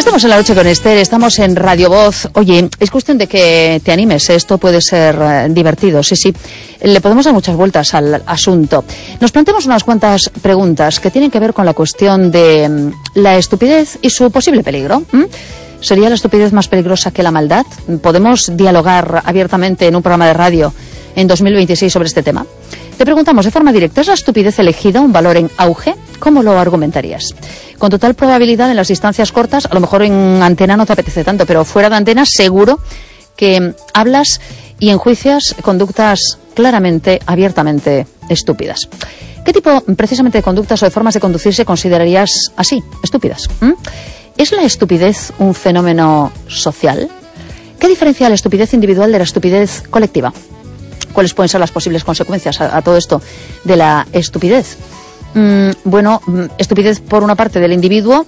Estamos en La Noche con Esther, estamos en Radio Voz. Oye, es cuestión de que te animes, esto puede ser divertido, sí. Le podemos dar muchas vueltas al asunto. Nos planteamos unas cuantas preguntas que tienen que ver con la cuestión de la estupidez y su posible peligro. ¿Sería la estupidez más peligrosa que la maldad? ¿Podemos dialogar abiertamente en un programa de radio en 2026 sobre este tema? Te preguntamos de forma directa, ¿es la estupidez elegida un valor en auge? ¿Cómo lo argumentarías? Con total probabilidad en las distancias cortas, a lo mejor en antena no te apetece tanto, pero fuera de antena seguro que hablas y enjuicias conductas claramente, abiertamente estúpidas. ¿Qué tipo precisamente de conductas o de formas de conducirse considerarías así, estúpidas? ¿Es la estupidez un fenómeno social? ¿Qué diferencia la estupidez individual de la estupidez colectiva? ¿Cuáles pueden ser las posibles consecuencias a todo esto de la estupidez? Estupidez por una parte del individuo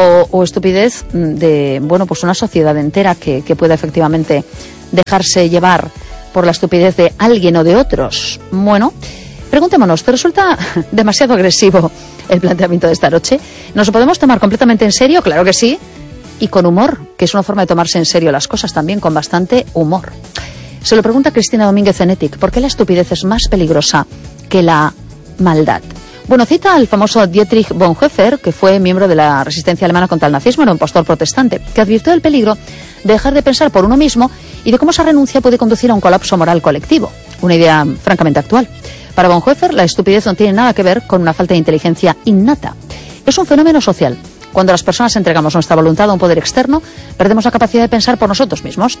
o estupidez de, pues una sociedad entera que pueda efectivamente dejarse llevar por la estupidez de alguien o de otros. Bueno, preguntémonos, ¿te resulta demasiado agresivo el planteamiento de esta noche? ¿Nos lo podemos tomar completamente en serio? Claro que sí. Y con humor, que es una forma de tomarse en serio las cosas también, con bastante humor. Se lo pregunta Cristina Domínguez en Ethic, ¿por qué la estupidez es más peligrosa que la maldad? Bueno, cita al famoso Dietrich Bonhoeffer, que fue miembro de la resistencia alemana contra el nazismo, era un pastor protestante, que advirtió del peligro de dejar de pensar por uno mismo y de cómo esa renuncia puede conducir a un colapso moral colectivo. Una idea francamente actual. Para Bonhoeffer, la estupidez no tiene nada que ver con una falta de inteligencia innata. Es un fenómeno social. Cuando las personas entregamos nuestra voluntad a un poder externo, perdemos la capacidad de pensar por nosotros mismos.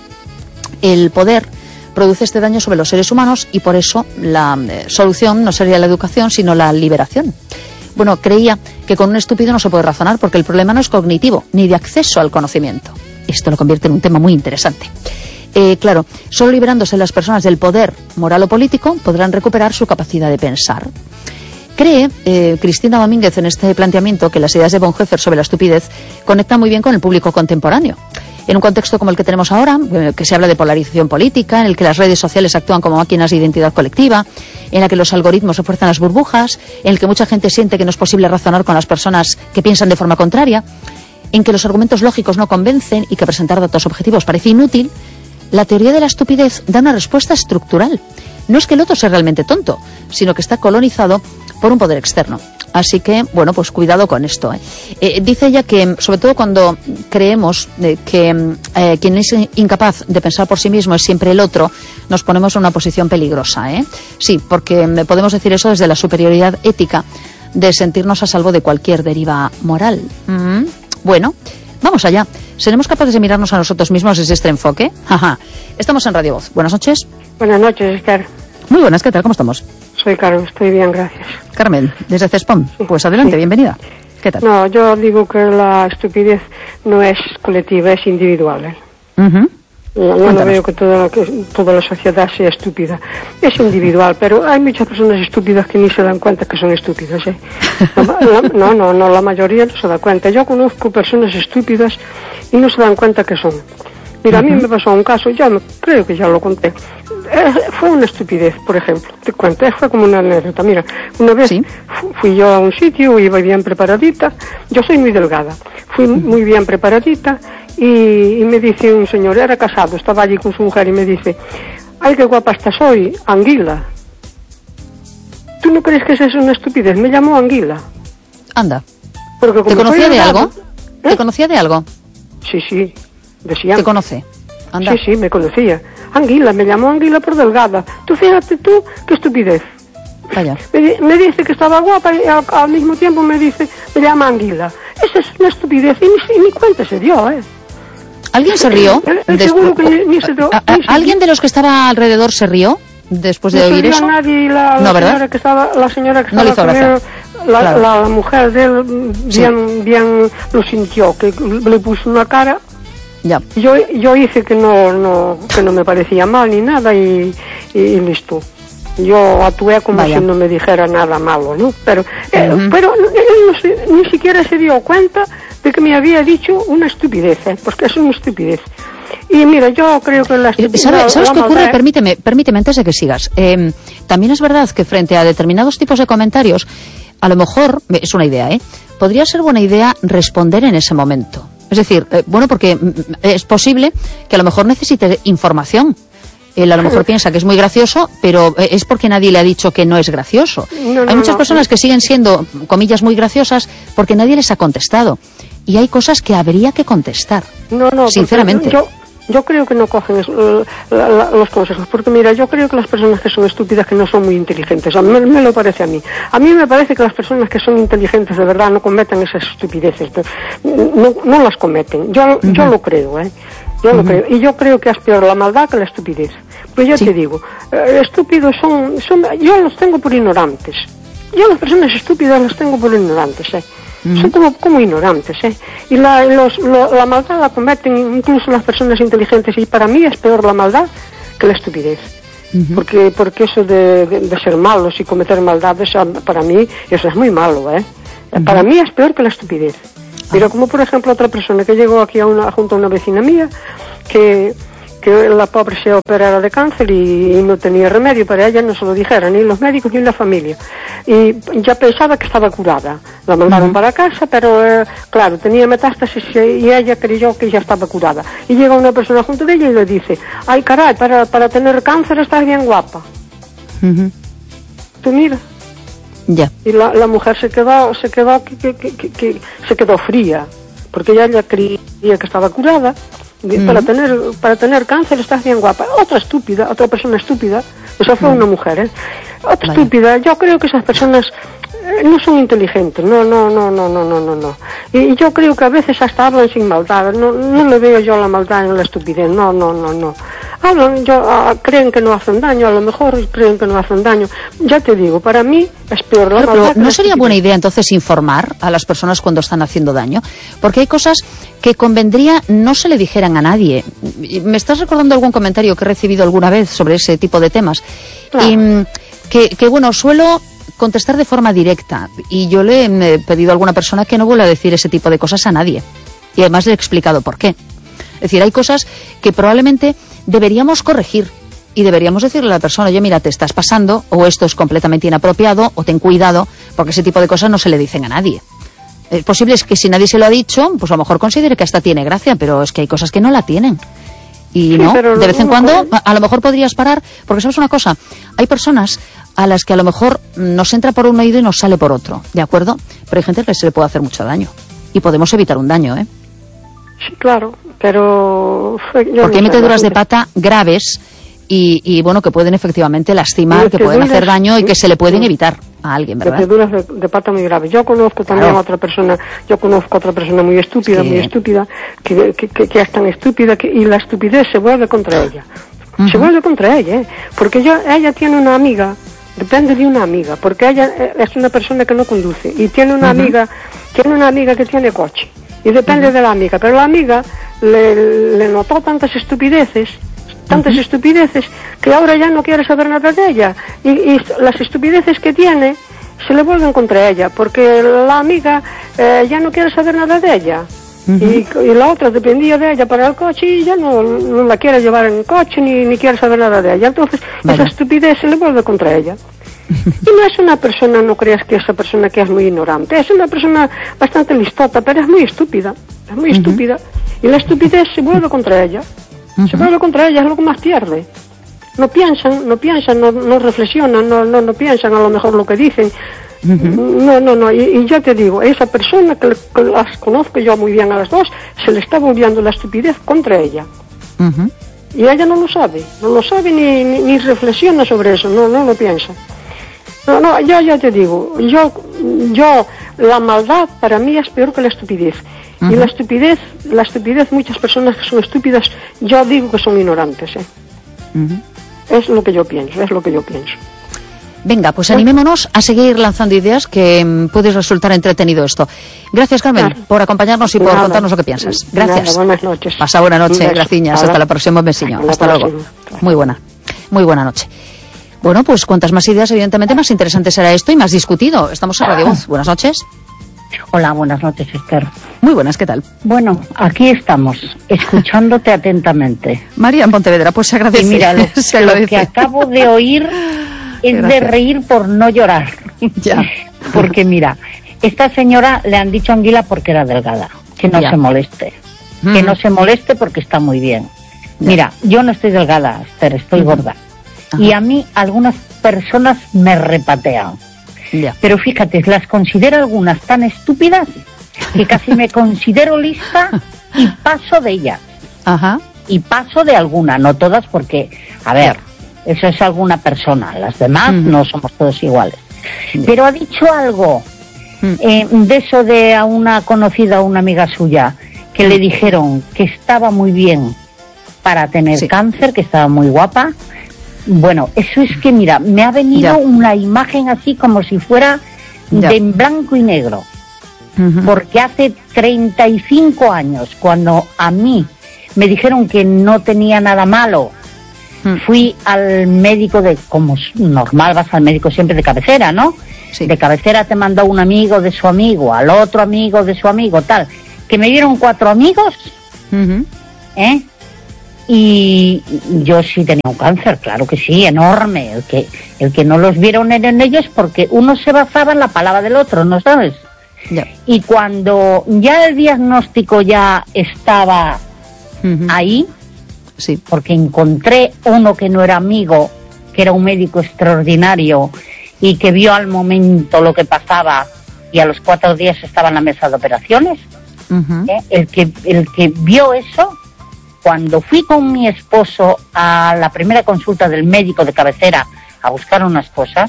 El poder produce este daño sobre los seres humanos y por eso la solución no sería la educación, sino la liberación. Bueno, creía que con un estúpido no se puede razonar porque el problema no es cognitivo, ni de acceso al conocimiento. Esto lo convierte en un tema muy interesante. Claro, solo liberándose las personas del poder moral o político podrán recuperar su capacidad de pensar. Cree Cristina Domínguez en este planteamiento que las ideas de Bonhoeffer sobre la estupidez conectan muy bien con el público contemporáneo. En un contexto como el que tenemos ahora, que se habla de polarización política, en el que las redes sociales actúan como máquinas de identidad colectiva, en la que los algoritmos refuerzan las burbujas, en el que mucha gente siente que no es posible razonar con las personas que piensan de forma contraria, en que los argumentos lógicos no convencen y que presentar datos objetivos parece inútil, la teoría de la estupidez da una respuesta estructural. No es que el otro sea realmente tonto, sino que está colonizado por un poder externo. Así que, pues cuidado con esto. Dice ella que, sobre todo cuando creemos que quien es incapaz de pensar por sí mismo es siempre el otro, nos ponemos en una posición peligrosa. Sí, porque podemos decir eso desde la superioridad ética de sentirnos a salvo de cualquier deriva moral. Bueno, vamos allá. ¿Seremos capaces de mirarnos a nosotros mismos desde este enfoque? Estamos en Radio Voz. Buenas noches. Buenas noches, Esther. Muy buenas, ¿qué tal? ¿Cómo estamos? Soy Carmen, estoy bien, gracias. Carmen, desde CESPOM. Sí. Pues adelante, bienvenida. ¿Qué tal? No, yo digo que la estupidez no es colectiva, es individual. Yo no veo que toda la sociedad sea estúpida. Es individual, pero hay muchas personas estúpidas que ni se dan cuenta que son estúpidas. No, la mayoría no se da cuenta. Yo conozco personas estúpidas y no se dan cuenta que son. Mira, a mí me pasó un caso, creo que ya lo conté. Fue una estupidez, por ejemplo. Te cuento, fue como una anécdota. Mira, una vez fui yo a un sitio, iba bien preparadita. Yo soy muy delgada. Fui muy bien preparadita y me dice un señor, era casado, estaba allí con su mujer y me dice, ¡ay, qué guapa estás hoy, Anguila! ¿Tú no crees que esa es una estupidez? Me llamó Anguila. Anda. Porque ¿Te conocía de algo? ¿Te conocía de algo? Sí. Decían. ¿Te conoce? Anda. Sí, me conocía. Anguila, me llamó Anguila por delgada. Tú fíjate tú, qué estupidez. Vaya. Me dice que estaba guapa y al mismo tiempo me llama Anguila. Esa es una estupidez y ni cuenta se dio, ¿Alguien se rió? Seguro que ni se dio. ¿Alguien de los que estaba alrededor se rió después de oír eso? No, nadie. La señora que estaba no le hizo gracia. La mujer de él bien lo sintió, que le puso una cara. Ya. Yo hice que no me parecía mal ni nada y listo. Yo actué como si no me dijera nada malo, ¿no? Pero él ni siquiera se dio cuenta de que me había dicho una estupidez, porque es una estupidez. Y mira, yo creo que la estupidez... ¿Sabes qué ocurre? Permíteme, antes de que sigas. También es verdad que frente a determinados tipos de comentarios, a lo mejor, es una idea, podría ser buena idea responder en ese momento. Es decir, bueno, porque es posible que a lo mejor necesite información. Él a lo mejor piensa que es muy gracioso, pero es porque nadie le ha dicho que no es gracioso. Hay muchas personas que siguen siendo, comillas, muy graciosas porque nadie les ha contestado. Y hay cosas que habría que contestar, sinceramente. Yo creo que no cogen los consejos, porque mira, yo creo que las personas que son estúpidas que no son muy inteligentes, me lo parece a mí. A mí me parece que las personas que son inteligentes de verdad no cometen esas estupideces, no las cometen. Yo lo creo, Yo lo creo. Y yo creo que es peor la maldad que la estupidez. Pues yo te digo, estúpidos son, yo los tengo por ignorantes. Yo las personas estúpidas las tengo por ignorantes, Son como ignorantes, Y la maldad la cometen incluso las personas inteligentes, y para mí es peor la maldad que la estupidez. Porque eso de ser malos y cometer maldades, para mí eso es muy malo, Para mí es peor que la estupidez. Mira, como por ejemplo otra persona que llegó aquí junto a una vecina mía, que la pobre se operara de cáncer y no tenía remedio para ella, no se lo dijeron ni los médicos ni la familia, y ya pensaba que estaba curada. La mandaron para casa, pero claro, tenía metástasis y ella creyó que ya estaba curada, y llega una persona junto de ella y le dice: ay caray, para tener cáncer estás bien guapa. Tú mira. Ya. Y la mujer se quedó fría, porque ella creía que estaba curada. Para tener cáncer estás bien guapa. Otra persona estúpida, esa fue una mujer, otra estúpida. Yo creo que esas personas no son inteligentes, no. Y yo creo que a veces hasta hablan sin maldad. No le veo yo la maldad en la estupidez, no. Hablan, creen que no hacen daño, a lo mejor creen que no hacen daño. Ya te digo, para mí es peor la maldad. Pero ¿no sería buena idea entonces informar a las personas cuando están haciendo daño? Porque hay cosas que convendría no se le dijeran a nadie. Me estás recordando algún comentario que he recibido alguna vez sobre ese tipo de temas. Claro. Y que bueno, suelo contestar de forma directa, y yo le he pedido a alguna persona que no vuelva a decir ese tipo de cosas a nadie, y además le he explicado por qué. Es decir, hay cosas que probablemente deberíamos corregir y deberíamos decirle a la persona: oye, mira, te estás pasando, o esto es completamente inapropiado, o ten cuidado, porque ese tipo de cosas no se le dicen a nadie. Es posible que si nadie se lo ha dicho, pues a lo mejor considere que hasta tiene gracia, pero es que hay cosas que no la tienen. Y no, de vez en cuando a lo mejor podrías parar, porque sabes una cosa, hay personas a las que a lo mejor nos entra por un oído y nos sale por otro, ¿de acuerdo? Pero hay gente que se le puede hacer mucho daño, y podemos evitar un daño, Sí, claro, pero... Porque hay meteduras de pata graves y bueno, que pueden efectivamente lastimar, que pueden hacer daño y que se le pueden evitar a alguien, ¿verdad? Meteduras de pata muy graves. Yo conozco también a otra persona muy estúpida, que es tan estúpida y la estupidez se vuelve contra ella. Se vuelve contra ella, porque ella tiene una amiga, depende de una amiga, porque ella es una persona que no conduce y tiene una amiga que tiene coche, y depende de la amiga, pero la amiga le notó tantas estupideces que ahora ya no quiere saber nada de ella, y las estupideces que tiene se le vuelven contra ella, porque la amiga ya no quiere saber nada de ella. Y la otra dependía de ella para el coche y ya no la quiere llevar en el coche ni quiere saber nada de ella. Entonces esa estupidez se le vuelve contra ella. Y no es una persona, no creas que esa persona que es muy ignorante, es una persona bastante listota, pero es muy estúpida, y la estupidez se vuelve contra ella. Se vuelve contra ella, es lo que más pierde. No piensan, no reflexionan, no piensan a lo mejor lo que dicen. No, y ya te digo, esa persona que las conozco yo muy bien a las dos, se le está volviendo la estupidez contra ella. Y ella no lo sabe ni reflexiona sobre eso, no lo piensa. No, ya te digo, yo la maldad para mí es peor que la estupidez. Y la estupidez, muchas personas que son estúpidas, yo digo que son ignorantes, Es lo que yo pienso. Venga, pues animémonos a seguir lanzando ideas, que puede resultar entretenido esto. Gracias, Carmen, por acompañarnos y por contarnos lo que piensas. Gracias. Buenas noches. Pasa buena noche, graciñas. Hasta la próxima, besiño. Hasta luego. Muy buena noche. Bueno, pues cuantas más ideas, evidentemente, más interesante será esto y más discutido. Estamos en Radio Voz. Buenas noches. Hola, buenas noches, Esther. Muy buenas, ¿qué tal? Bueno, aquí estamos, escuchándote atentamente. María en Pontevedra, pues se agradece. Y mira, lo que acabo de oír es de reír por no llorar. Ya. Porque mira, esta señora le han dicho anguila porque era delgada, que no se moleste. que no se moleste porque está muy bien. Mira, yo no estoy delgada, Esther, estoy gorda. Y a mí algunas personas me repatean. Pero fíjate, las considero algunas tan estúpidas que casi me considero lista y paso de ellas. Y paso de alguna, no todas, porque, a ver, eso es alguna persona, las demás no somos todos iguales. Pero ha dicho algo de eso de a una conocida, a una amiga suya, que le dijeron que estaba muy bien para tener cáncer, que estaba muy guapa. Bueno, eso es que, mira, me ha venido una imagen así como si fuera de en blanco y negro. Porque hace 35 años, cuando a mí me dijeron que no tenía nada malo, fui al médico como normal, vas al médico siempre de cabecera, ¿no? De cabecera te mandó un amigo de su amigo, al otro amigo de su amigo, tal. Que me dieron 4 amigos, y yo sí tenía un cáncer, claro que sí, enorme. El que no los vieron en ellos, porque uno se basaba en la palabra del otro, ¿no sabes? Y cuando ya el diagnóstico ya estaba ahí, porque encontré uno que no era amigo, que era un médico extraordinario y que vio al momento lo que pasaba, y a los 4 días estaba en la mesa de operaciones. El que vio eso, cuando fui con mi esposo a la primera consulta del médico de cabecera a buscar unas cosas,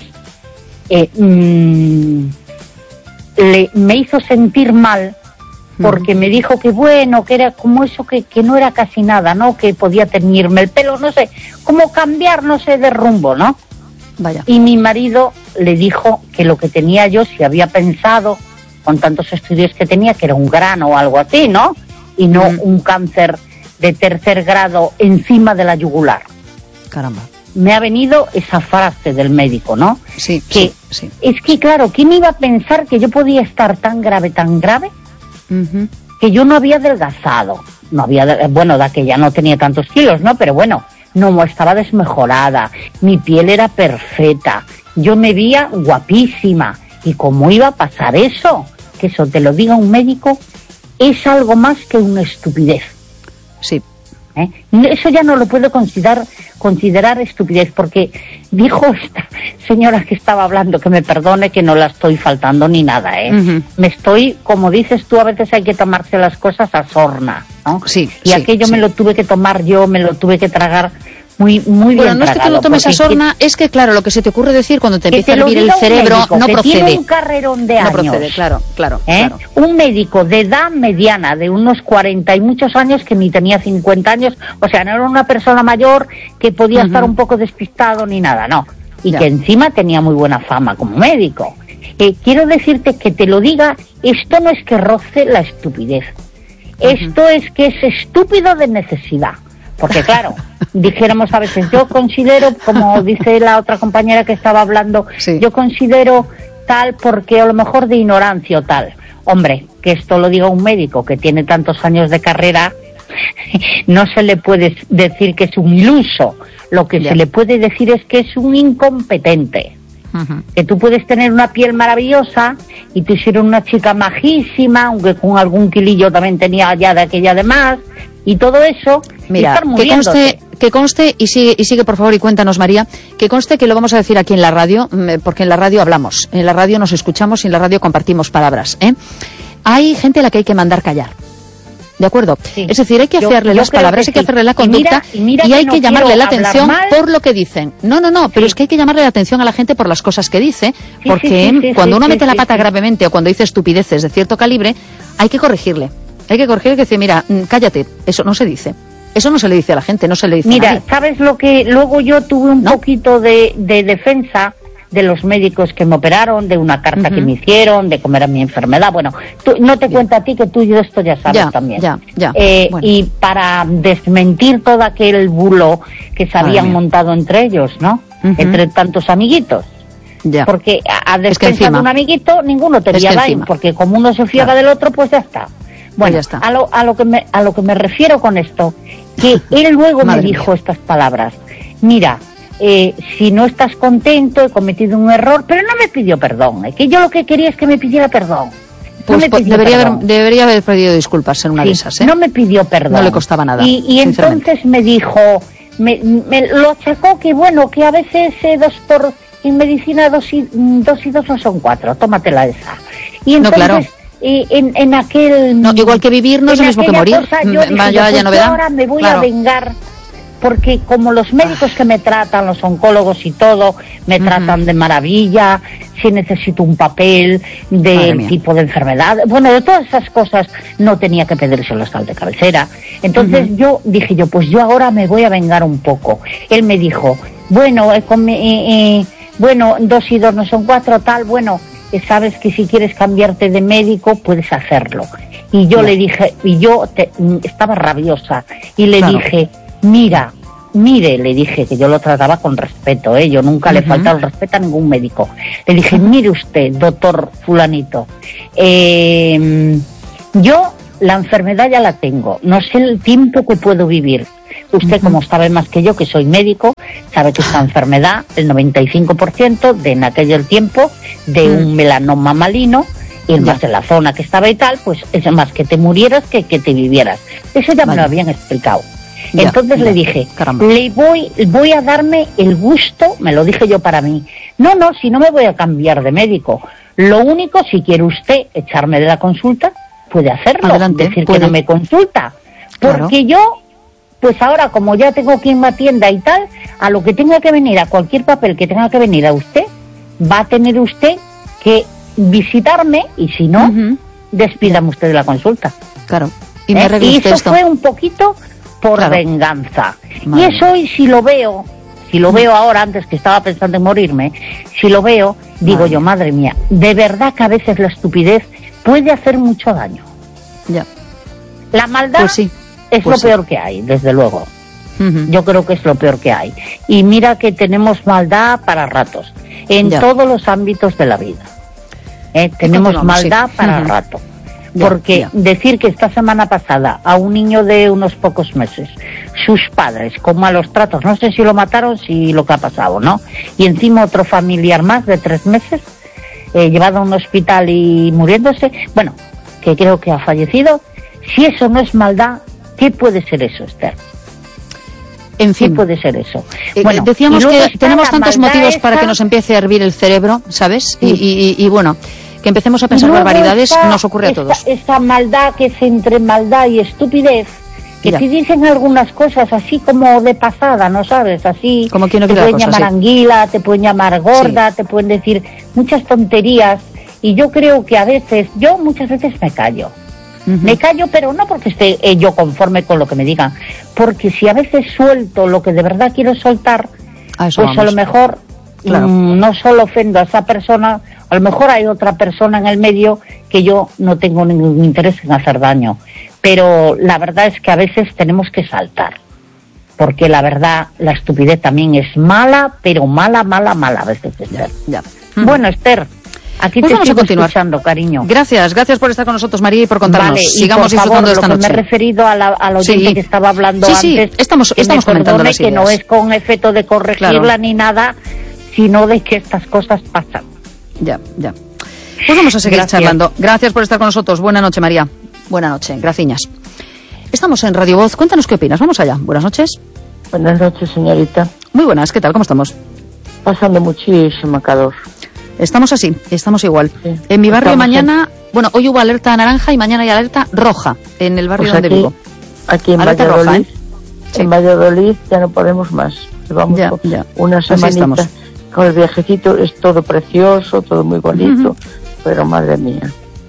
me hizo sentir mal, porque me dijo que bueno, que era como eso, que no era casi nada, ¿no? Que podía teñirme el pelo, no sé, como cambiar, no sé, de rumbo, ¿no? Y mi marido le dijo que lo que tenía yo, si había pensado, con tantos estudios que tenía, que era un grano o algo así, ¿no? Y no un cáncer de 3er grado encima de la yugular. Caramba. Me ha venido esa frase del médico, ¿no? Sí. Es que, claro, ¿quién iba a pensar que yo podía estar tan grave, que yo no había adelgazado? Bueno, de que ya no tenía tantos kilos, ¿no? Pero bueno, no estaba desmejorada, mi piel era perfecta, yo me veía guapísima. ¿Y cómo iba a pasar eso? Que eso te lo diga un médico es algo más que una estupidez. Eso ya no lo puedo considerar estupidez, porque dijo esta señora que estaba hablando, que me perdone que no la estoy faltando ni nada, me estoy, como dices tú, a veces hay que tomarse las cosas a sorna, ¿no? Y aquello me lo tuve que tomar yo, me lo tuve que tragar muy bien. Bueno, no es que te lo tomes a sorna, es que claro, lo que se te ocurre decir cuando te empieza a hervir el cerebro no procede. Tiene un carrerón de años. No procede, claro. Un médico de edad mediana, de unos 40 y muchos años, que ni tenía 50 años, o sea, no era una persona mayor que podía estar un poco despistado ni nada, no. Y que encima tenía muy buena fama como médico. Quiero decirte que te lo diga, esto no es que roce la estupidez. Esto es que es estúpido de necesidad. Porque claro, dijéramos a veces, yo considero, como dice la otra compañera que estaba hablando, yo considero tal porque a lo mejor de ignorancia o tal. Hombre, que esto lo diga un médico que tiene tantos años de carrera, no se le puede decir que es un iluso. Lo que se le puede decir es que es un incompetente. Que tú puedes tener una piel maravillosa y tú eres una chica majísima, aunque con algún kilillo también tenía ya de aquella de más, y todo eso. Mira, que conste y sigue por favor y cuéntanos, María, que conste que lo vamos a decir aquí en la radio, porque en la radio hablamos, en la radio nos escuchamos y en la radio compartimos palabras, Hay gente a la que hay que mandar callar. ¿De acuerdo? Es decir, hay que hacerle las palabras, hay que hacerle la conducta y hay que llamarle la atención por lo que dicen. No, pero es que hay que llamarle la atención a la gente por las cosas que dice, porque cuando uno mete la pata gravemente o cuando dice estupideces de cierto calibre, hay que corregirle. Hay que corregirle, que decir, mira, cállate, eso no se dice. Eso no se le dice a la gente, no se le dice a nadie. Mira, ¿sabes lo que luego yo tuve un poquito de defensa de los médicos que me operaron, de una carta que me hicieron, de cómo era mi enfermedad? Bueno, no te cuento a ti que tú y esto ya sabes también. Bueno. Y para desmentir todo aquel bulo que se habían montado entre ellos, ¿no? Entre tantos amiguitos. Porque a despensa de un amiguito ninguno te veía bien, porque como uno se fiaba del otro, pues ya está. Bueno, pues ya está. A lo que me refiero con esto, que él luego me dijo estas palabras. Mira, si no estás contento, he cometido un error, pero no me pidió perdón. Que yo lo que quería es que me pidiera perdón. Pues debería haber pedido disculpas en una de esas, ¿eh? No me pidió perdón. No le costaba nada. Y entonces me dijo, me lo achacó que bueno, que a veces en medicina 2 y 2 no son 4, tómatela esa. Y entonces, no, claro. En aquel... No, igual que vivir no es lo mismo que morir. Cosa, yo dije, yo ahora me voy a vengar, porque como los médicos que me tratan, los oncólogos y todo, me tratan de maravilla, si necesito un papel del tipo de enfermedad, bueno, de todas esas cosas no tenía que pedírselo al de cabecera. Entonces dije yo, pues yo ahora me voy a vengar un poco. Él me dijo, bueno, 2 y 2 no son 4, tal, bueno, sabes que si quieres cambiarte de médico puedes hacerlo. Y yo le dije, estaba rabiosa, y le dije, mire, le dije, que yo lo trataba con respeto, yo nunca le faltaba el respeto a ningún médico. Le dije, mire usted, doctor fulanito, yo la enfermedad ya la tengo, no sé el tiempo que puedo vivir. Usted, como sabe más que yo, que soy médico, sabe que esta enfermedad, el 95% de en aquel tiempo, de un melanoma maligno, y más en la zona que estaba y tal, pues es más que te murieras que te vivieras. Eso ya me lo habían explicado. Entonces le dije, voy a darme el gusto, me lo dije yo para mí. No, si no me voy a cambiar de médico. Lo único, si quiere usted echarme de la consulta, puede hacerlo. Adelante, decir que no me consulta. Porque yo... Pues ahora, como ya tengo quien me atienda y tal, a lo que tenga que venir, a cualquier papel que tenga que venir a usted, va a tener usted que visitarme, y si no, despídame usted de la consulta. Claro. Y eso fue un poquito por venganza. Madre. Y eso hoy, si lo veo ahora, antes que estaba pensando en morirme, si lo veo, digo yo, madre mía, de verdad que a veces la estupidez puede hacer mucho daño. Ya. La maldad... Pues sí. Es lo peor que hay, desde luego. Yo creo que es lo peor que hay. Y mira que tenemos maldad para ratos, en todos los ámbitos de la vida. Tenemos maldad para rato. Porque decir que esta semana pasada a un niño de unos pocos meses, sus padres con malos tratos, no sé si lo mataron, si lo que ha pasado, ¿no? Y encima otro familiar más de 3 meses, llevado a un hospital y muriéndose, bueno, que creo que ha fallecido. Si eso no es maldad, ¿qué puede ser eso, Esther? En fin. ¿Qué puede ser eso? Bueno, decíamos que tenemos tantos motivos para que nos empiece a hervir el cerebro, ¿sabes? Sí. Y bueno, que empecemos a pensar barbaridades, nos ocurre a todos. Esta maldad que es entre maldad y estupidez, que te dicen algunas cosas así como de pasada, ¿no sabes? Así, como quien no te pueden cosa, llamar anguila, te pueden llamar gorda, te pueden decir muchas tonterías, y yo creo que yo muchas veces me callo. Me callo, pero no porque esté yo conforme con lo que me digan, porque si a veces suelto lo que de verdad quiero soltar, pues a lo mejor no solo ofendo a esa persona, a lo mejor hay otra persona en el medio que yo no tengo ningún interés en hacer daño. Pero la verdad es que a veces tenemos que saltar, porque la verdad, la estupidez también es mala, pero mala a veces, Esther. Bueno, Esther, aquí pues te estoy escuchando, cariño. Gracias por estar con nosotros, María, y por contarnos. Vale, sigamos disfrutando esta noche. Me he referido al oyente que estaba hablando antes. Estamos comentando las ideas. Que no es con efecto de corregirla ni nada, sino de que estas cosas pasan. Ya. Pues vamos a seguir charlando. Gracias por estar con nosotros. Buenas noches, María. Buenas noches, graciñas. Estamos en Radio Voz. Cuéntanos qué opinas. Vamos allá. Buenas noches. Buenas noches, señorita. Muy buenas. ¿Qué tal? ¿Cómo estamos? Pasando muchísimo calor. Estamos así, estamos igual. Sí. En mi barrio mañana, hoy hubo alerta naranja y mañana hay alerta roja en el barrio donde vivo. Aquí en alerta Valladolid, roja, en Valladolid ya no podemos más. Llevamos una semanita con el viajecito, es todo precioso, todo muy bonito, pero madre mía.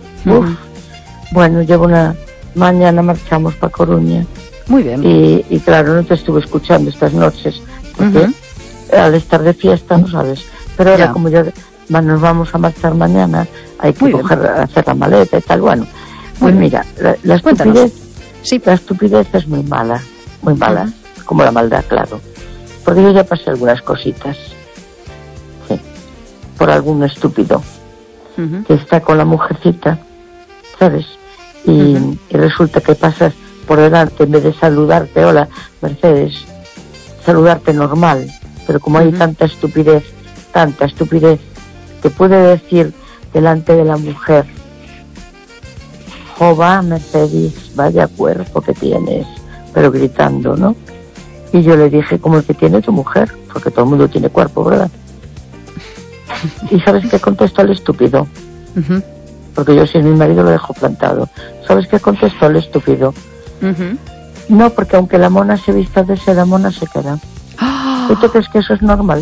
Bueno, mañana marchamos para Coruña. Muy bien. Y claro, no te estuve escuchando estas noches, porque al estar de fiesta, no sabes. Pero ahora como ya nos vamos a marchar mañana, hay que hacer la maleta y tal. Bueno, pues mira, la estupidez, la estupidez es muy mala, como la maldad, claro. Porque yo ya pasé algunas cositas, por algún estúpido que está con la mujercita, ¿sabes? Y resulta que pasas por delante, en vez de saludarte, hola, Mercedes, saludarte normal, pero como hay tanta estupidez, te puede decir delante de la mujer, Jova, Mercedes, vaya cuerpo que tienes, pero gritando, ¿no? Y yo le dije, como el que tiene tu mujer, porque todo el mundo tiene cuerpo, ¿verdad? ¿Y sabes qué contestó el estúpido? Uh-huh. Porque yo, si es mi marido, lo dejo plantado. ¿Sabes qué contestó el estúpido? Uh-huh. No, porque aunque la mona se vista de seda, mona se queda. ¡Oh! ¿Y tú crees que eso es normal?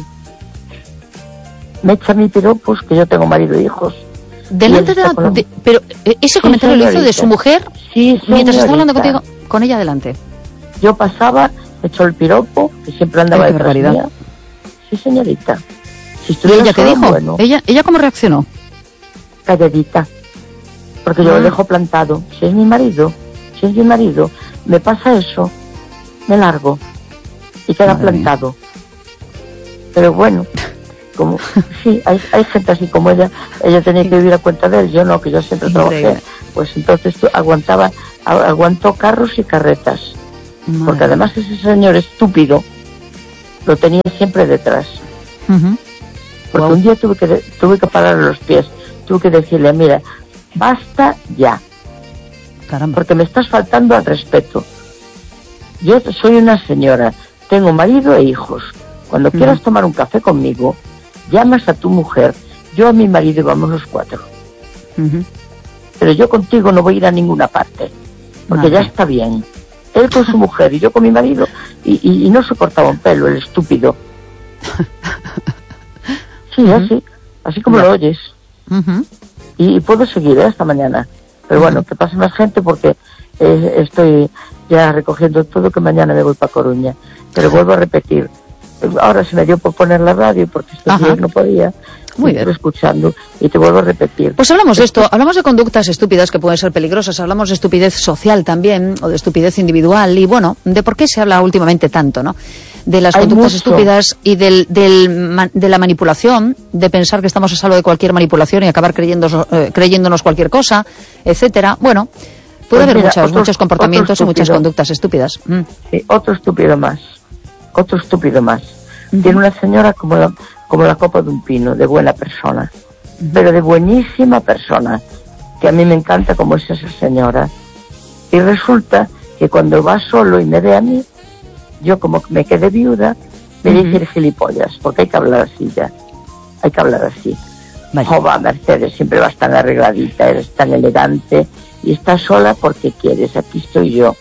Me echa mi piropos, que yo tengo marido e hijos. Delante de pero ese comentario lo hizo de su mujer, sí, mientras estaba hablando contigo, con ella delante. Yo pasaba, echó el piropo, que siempre andaba detrás mía. Sí, señorita. Si ¿Y ella qué dijo? Bueno, ¿Ella cómo reaccionó? Calladita. Porque yo lo dejo plantado. Si es mi marido, me pasa eso, me largo y queda plantado. Pero bueno, como sí, hay gente así como ella tenía que vivir a cuenta de él, yo no, que yo siempre trabajé, pues entonces aguantó carros y carretas. Porque además ese señor estúpido lo tenía siempre detrás. Uh-huh. Porque un día tuve que parar los pies, tuve que decirle, mira, basta ya. Caramba. Porque me estás faltando al respeto. Yo soy una señora, tengo marido e hijos. Cuando quieras tomar un café conmigo, llamas a tu mujer, yo a mi marido y vamos los 4. Uh-huh. Pero yo contigo no voy a ir a ninguna parte, porque ya está bien. Él con su mujer y yo con mi marido, y no se cortaba un pelo, el estúpido. Sí, así como lo oyes. Uh-huh. Y puedo seguir hasta mañana. Pero bueno, que pase más gente porque estoy ya recogiendo todo, que mañana me voy para Coruña. Pero vuelvo a repetir, ahora se me dio por poner la radio porque estos días no podía. Muy bien. Escuchando, y te vuelvo a repetir. Pues hablamos de esto, hablamos de conductas estúpidas que pueden ser peligrosas, hablamos de estupidez social también, o de estupidez individual, y bueno, de por qué se habla últimamente tanto, ¿no? De las conductas estúpidas y de la manipulación, de pensar que estamos a salvo de cualquier manipulación y acabar creyéndonos cualquier cosa, etcétera. Bueno, puede haber muchos comportamientos y muchas conductas estúpidas. Sí, otro estúpido más. Tiene una señora como la copa de un pino, de buena persona, pero de buenísima persona, que a mí me encanta como es esa señora. Y resulta que cuando va solo y me ve a mí, yo como me quedé viuda, me dice gilipollas, porque hay que hablar así ya. Hay que hablar así. Jova, Mercedes, siempre vas tan arregladita, eres tan elegante, y estás sola porque quieres, aquí estoy yo.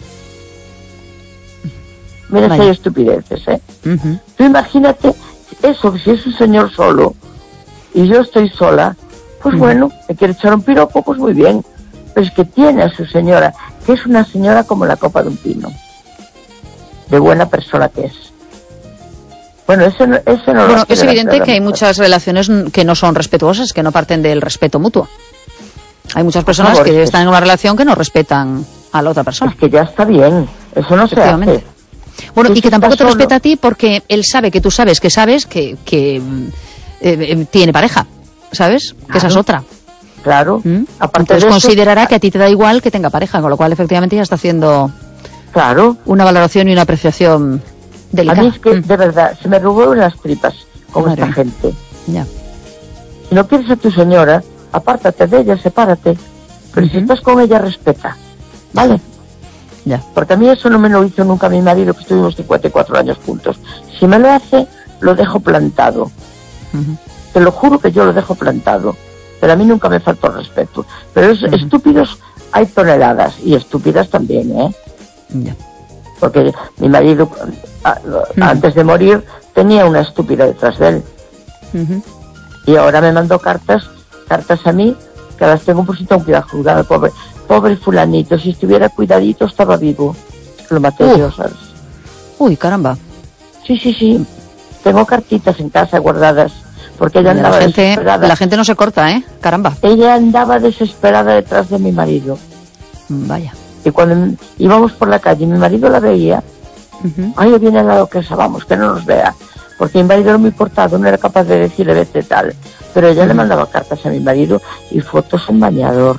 Mira, hay estupideces, ¿eh? Tú imagínate eso, si es un señor solo y yo estoy sola, pues bueno, me quiere echar un piropo, pues muy bien. Pero es que tiene a su señora, que es una señora como la copa de un pino, de buena persona que es. Bueno, es evidente que hay muchas relaciones que no son respetuosas, que no parten del respeto mutuo. Hay muchas personas que están en una relación que no respetan a la otra persona. Es que ya está bien, eso no se hace. Bueno, y que tampoco te respeta a ti porque él sabe que tú sabes que tiene pareja, ¿sabes? Claro, que esa es otra. Claro. Aparte entonces considerará que a ti te da igual que tenga pareja, con lo cual efectivamente ya está haciendo una valoración y una apreciación delicada. A mí es que, de verdad, se me rugó las tripas con esta gente. Ya. Si no quieres a tu señora, apártate de ella, sepárate. Pero si estás con ella, respeta. ¿Vale? Ya. Porque a mí eso no me lo hizo nunca mi marido, que estuvimos 54 años juntos. Si me lo hace, lo dejo plantado. Te lo juro que yo lo dejo plantado. Pero a mí nunca me faltó respeto. Pero estúpidos hay toneladas, y estúpidas también, ¿eh? Ya. Porque mi marido, antes de morir, tenía una estúpida detrás de él. Y ahora me mandó cartas a mí, que las tengo por si tengo que juzgar, pobre fulanito, si estuviera cuidadito estaba vivo. Lo maté yo, ¿sabes? Uy, caramba. Sí. Tengo cartitas en casa guardadas, porque ella andaba desesperada. La gente no se corta, ¿eh? Caramba. Ella andaba desesperada detrás de mi marido. Vaya. Y cuando íbamos por la calle y mi marido la veía, ay, viene a la duquesa, vamos, que no nos vea. Porque mi marido era muy portado, no era capaz de decirle vete tal. Pero ella le mandaba cartas a mi marido y fotos en bañador.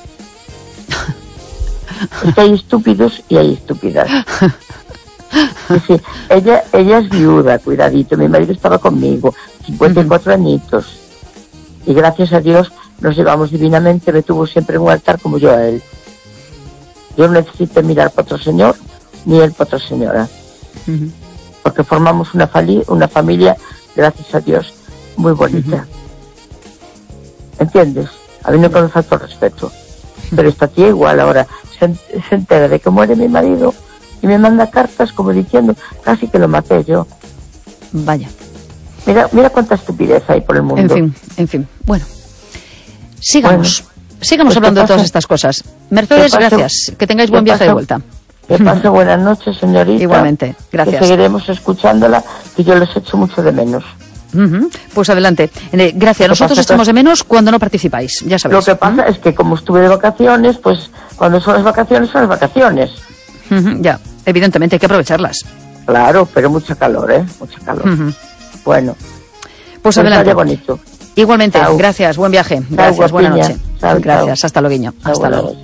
Es que hay estúpidos y hay estúpidas. Sí, ella es viuda, cuidadito. Mi marido estaba conmigo, 54 añitos. Y gracias a Dios nos llevamos divinamente. Me tuvo siempre en un altar como yo a él. yo no necesito mirar para otro señor, ni él para otra señora. Porque formamos una familia, gracias a Dios, muy bonita. ¿Entiendes? A mí no me falta el respeto. Pero esta tía igual ahora se entera de que muere mi marido y me manda cartas como diciendo casi que lo maté yo. Vaya. Mira cuánta estupidez hay por el mundo. En fin. Bueno, sigamos hablando de todas estas cosas. Mercedes, gracias. Que tengáis buen viaje de vuelta. Que pase buenas noches, señorita. Igualmente, gracias. Que seguiremos escuchándola, que yo les echo mucho de menos. Pues adelante. Gracias. Nosotros echamos de menos cuando no participáis, ya sabéis. Lo que pasa es que como estuve de vacaciones, pues cuando son las vacaciones, son las vacaciones. Ya, evidentemente hay que aprovecharlas. Claro, pero mucha calor, Mucha calor. Bueno. Pues adelante. Vaya bonito. Igualmente, chao. Gracias, buen viaje. Gracias, buena noche. Chao, gracias, chao. Hasta luego. Hasta luego.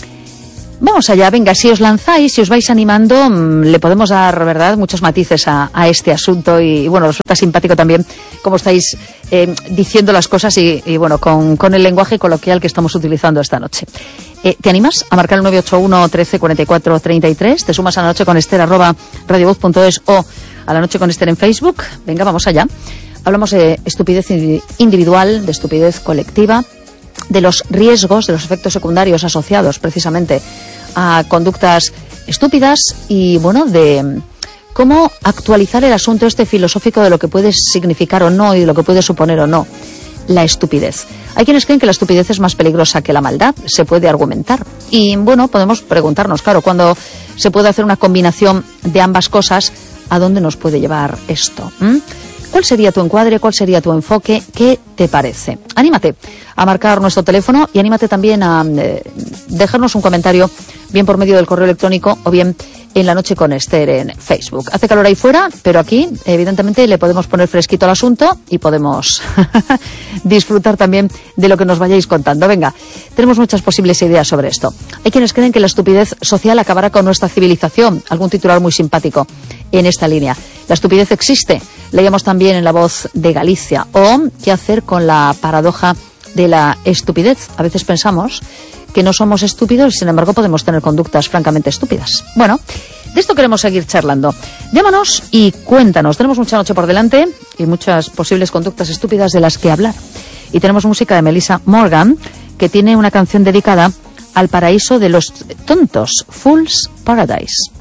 Vamos allá, venga, si os lanzáis, si os vais animando, le podemos dar, ¿verdad?, muchos matices a este asunto y bueno, resulta simpático también cómo estáis diciendo las cosas y bueno, con el lenguaje coloquial que estamos utilizando esta noche. ¿Te animas a marcar el 981 13 44 33? ¿Te sumas a La Noche con Ester @radiovoz.es o a La Noche con Ester en Facebook? Venga, vamos allá. Hablamos de estupidez individual, de estupidez colectiva, de los riesgos, de los efectos secundarios asociados precisamente a conductas estúpidas y, bueno, de cómo actualizar el asunto este filosófico de lo que puede significar o no y de lo que puede suponer o no la estupidez. Hay quienes creen que la estupidez es más peligrosa que la maldad, se puede argumentar. Y, bueno, podemos preguntarnos, claro, cuando se puede hacer una combinación de ambas cosas, ¿a dónde nos puede llevar esto? ¿Cuál sería tu encuadre? ¿Cuál sería tu enfoque? ¿Qué te parece? Anímate a marcar nuestro teléfono y anímate también a dejarnos un comentario, bien por medio del correo electrónico o bien en La Noche con Ester en Facebook. Hace calor ahí fuera, pero aquí, evidentemente, le podemos poner fresquito al asunto y podemos disfrutar también de lo que nos vayáis contando. Venga, tenemos muchas posibles ideas sobre esto. Hay quienes creen que la estupidez social acabará con nuestra civilización. Algún titular muy simpático en esta línea. La estupidez existe. Leíamos también en La Voz de Galicia. O, ¿qué hacer con la paradoja de la estupidez? A veces pensamos que no somos estúpidos y, sin embargo, podemos tener conductas francamente estúpidas. Bueno, de esto queremos seguir charlando. Llámanos y cuéntanos. Tenemos mucha noche por delante y muchas posibles conductas estúpidas de las que hablar. Y tenemos música de Melissa Morgan, que tiene una canción dedicada al paraíso de los tontos, Fool's Paradise.